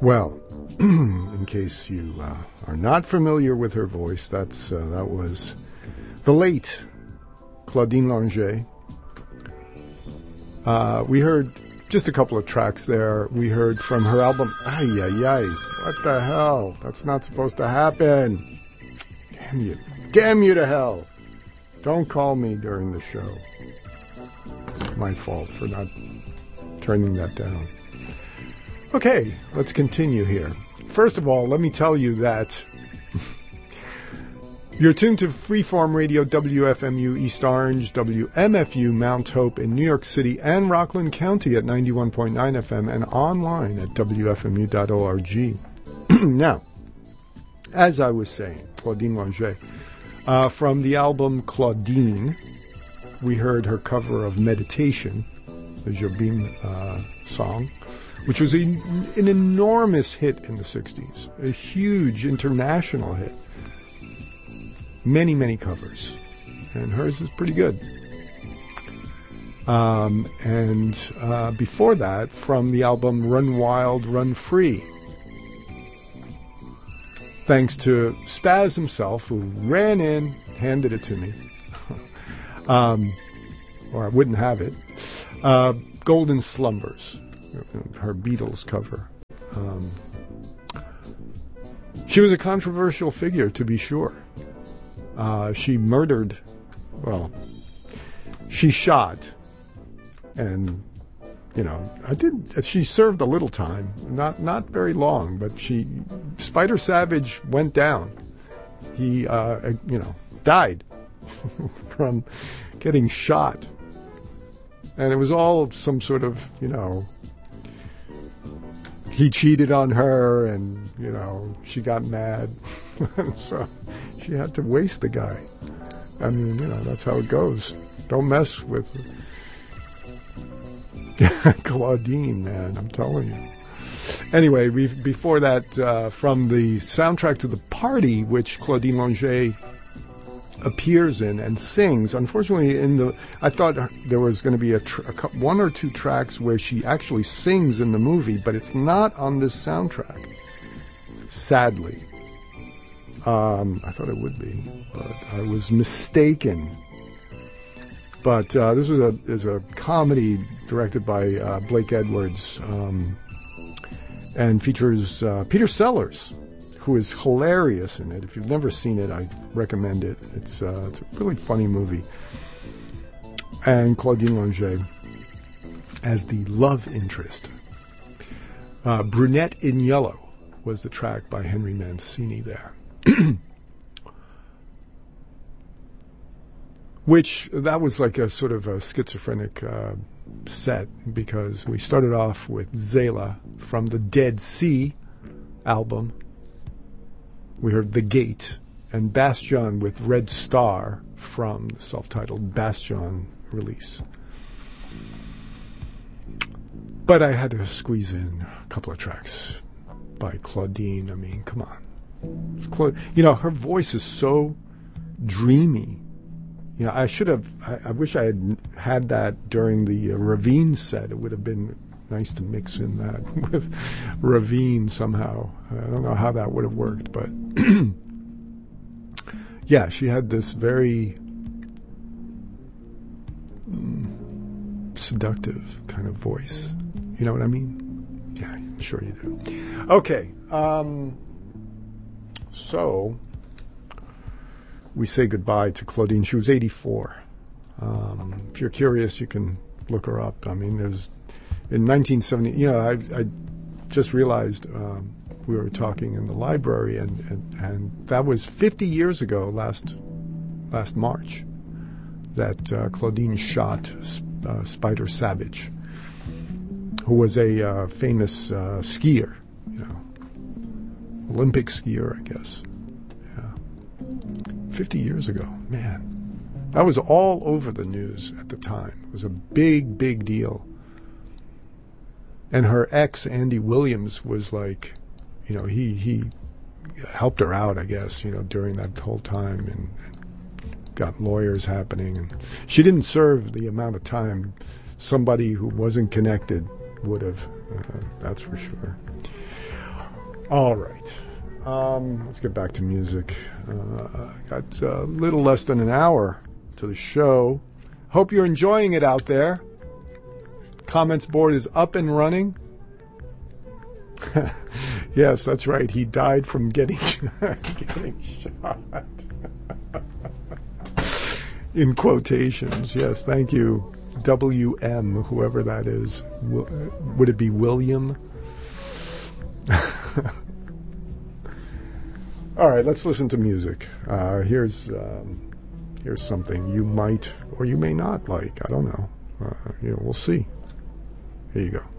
Well, in case you are not familiar with her voice, that was the late Claudine Longet. We heard just a couple of tracks there. We heard from her album, Ay, ay, ay, what the hell? That's not supposed to happen. Damn you to hell. Don't call me during the show. It's my fault for not turning that down. Okay, let's continue here. First of all, let me tell you that you're tuned to Freeform Radio, WFMU East Orange, WMFU Mount Hope in New York City and Rockland County at 91.9 FM and online at WFMU.org. Now, as I was saying, Claudine Longet, from the album Claudine, we heard her cover of Meditation, the Jobim song, which was an enormous hit in the 60s, a huge international hit. Many, many covers, and hers is pretty good. And before that, from the album Run Wild, Run Free, thanks to Spaz himself, who ran in, handed it to me, or I wouldn't have it, Golden Slumbers, her Beatles cover. She was a controversial figure, to be sure. She shot, and, she served a little time, not very long, but Spider Savage went down. He, died from getting shot. And it was all some sort of, he cheated on her and, she got mad. So she had to waste the guy. I mean, that's how it goes. Don't mess with Claudine, man, I'm telling you. Anyway, before that, from the soundtrack to The Party, which Claudine Longet appears in and sings. Unfortunately, I thought there was going to be one or two tracks where she actually sings in the movie, but it's not on this soundtrack. Sadly, I thought it would be, but I was mistaken. But this is a comedy directed by Blake Edwards, and features Peter Sellers, who is hilarious in it. If you've never seen it, I recommend it. It's a really funny movie. And Claudine Longet as the love interest. Brunette in Yellow was the track by Henry Mancini there. Which, that was like a sort of a schizophrenic set, because we started off with Zela from the Dead Sea album. We heard The Gate, and Bastion with Red Star from the self-titled Bastion release. But I had to squeeze in a couple of tracks by Claudine. I mean, come on. Her voice is so dreamy. I wish I had that during the Ravine set. It would have been nice to mix in that with Ravine somehow. I don't know how that would have worked, but yeah, she had this very seductive kind of voice. You know what I mean? Yeah, I'm sure you do. Okay, so we say goodbye to Claudine. She was 84. If you're curious, you can look her up. I mean, there's in 1970. I just realized we were talking in the library, and that was 50 years ago. Last March, that Claudine shot Spider Savage, who was a famous skier, Olympic skier, I guess. 50 years ago, man. That was all over the news at the time. It was a big, big deal. And her ex, Andy Williams, was like, he helped her out, I guess, during that whole time, and got lawyers happening. And she didn't serve the amount of time somebody who wasn't connected would have. That's for sure. All right. Let's get back to music. Got a little less than an hour to the show. Hope you're enjoying it out there. Comments board is up and running. Yes, that's right. He died from getting shot. In quotations. Yes, thank you. WM, whoever that is. Would it be William? All right, let's listen to music. Here's something you might or you may not like. I don't know. We'll see. Here you go.